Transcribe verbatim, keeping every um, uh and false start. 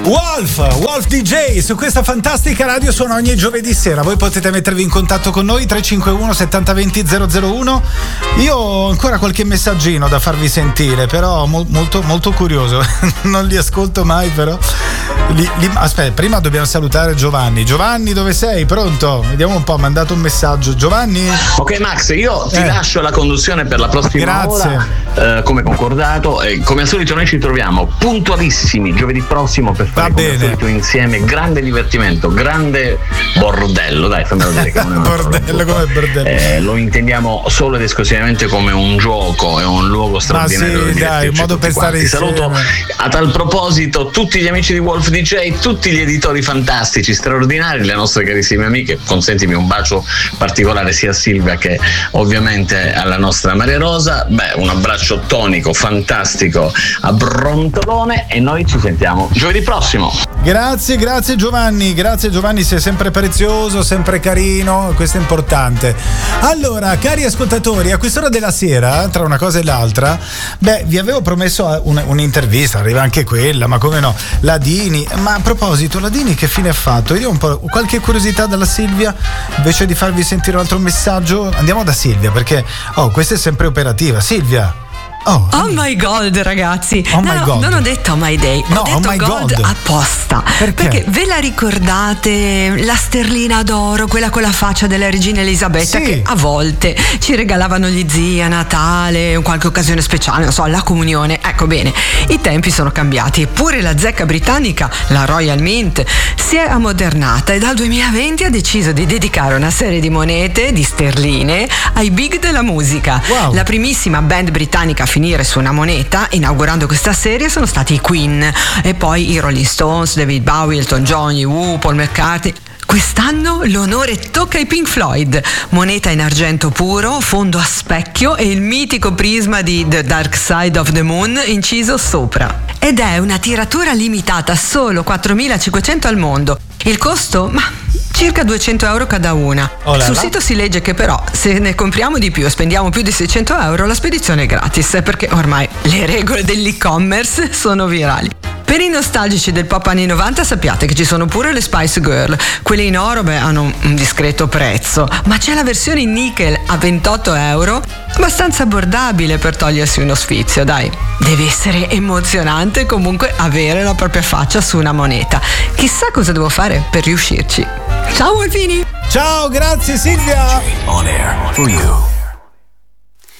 Wolf, Wolf D J su questa fantastica radio suona ogni giovedì sera. Voi potete mettervi in contatto con noi tre cinque uno settanta venti zero zero uno. Io ho ancora qualche messaggino da farvi sentire, però mo- molto molto curioso. Non li ascolto mai, però. Li, li, aspetta, prima dobbiamo salutare Giovanni. Giovanni, dove sei? Pronto? Vediamo un po', ha mandato un messaggio. Giovanni? Ok Max, io ti eh. lascio la conduzione per la prossima Grazie. ora, eh, come concordato. E come al solito noi ci troviamo puntualissimi giovedì prossimo per fare come al solito insieme grande divertimento, grande bordello, dai, fammelo dire che non è una bordello come bordello. Eh, lo intendiamo solo ed esclusivamente come un gioco, è un luogo straordinario. Ma sì, dai, un modo per stare insieme. Saluto a tal proposito tutti gli amici di Wolf D J, tutti gli editori fantastici, straordinari, le nostre carissime amiche. Consentimi un bacio particolare sia a Silvia che ovviamente alla nostra Maria Rosa. Beh, un abbraccio tonico, fantastico a Brontolone e noi ci sentiamo giovedì prossimo. Grazie, grazie Giovanni, grazie Giovanni, sei sempre prezioso, sempre carino, questo è importante. Allora, cari ascoltatori, a quest'ora della sera, tra una cosa e l'altra, beh, vi avevo promesso un, un'intervista, arriva anche quella, ma come no, la Dini, ma a proposito, la Dini che fine ha fatto? Vediamo un po', qualche curiosità dalla Silvia, invece di farvi sentire un altro messaggio, andiamo da Silvia, perché, oh, questa è sempre operativa. Silvia! Oh, oh my god, ragazzi! Oh no, my no, god. non ho detto oh my day, no, ho detto oh my gold god. apposta. Perché? Perché ve la ricordate la sterlina d'oro, quella con la faccia della regina Elisabetta, sì, che a volte ci regalavano gli zii a Natale, in qualche occasione speciale, non so, la comunione. Ecco, bene, i tempi sono cambiati, eppure la zecca britannica, la Royal Mint, si è ammodernata e dal duemilaventi ha deciso di dedicare una serie di monete di sterline ai big della musica. Wow. La primissima band britannica a finire su una moneta inaugurando questa serie sono stati i Queen e poi i Rolling Stones, David Bowie, Elton John, i Who, Paul McCartney. Quest'anno l'onore tocca ai Pink Floyd, moneta in argento puro, fondo a specchio e il mitico prisma di The Dark Side of the Moon inciso sopra. Ed è una tiratura limitata, solo quattromilacinquecento al mondo. Il costo? Ma circa duecento euro cada una. Oh là Sul là. sito si legge che però se ne compriamo di più e spendiamo più di seicento euro la spedizione è gratis, perché ormai le regole dell'e-commerce sono virali. Per i nostalgici del pop anni novanta sappiate che ci sono pure le Spice Girl. Quelle in oro, beh, hanno un discreto prezzo, ma c'è la versione in nickel a ventotto euro, abbastanza abbordabile per togliersi uno sfizio, dai. Deve essere emozionante comunque avere la propria faccia su una moneta. Chissà cosa devo fare per riuscirci. Ciao Wolfini! Ciao, grazie Silvia! On air for you.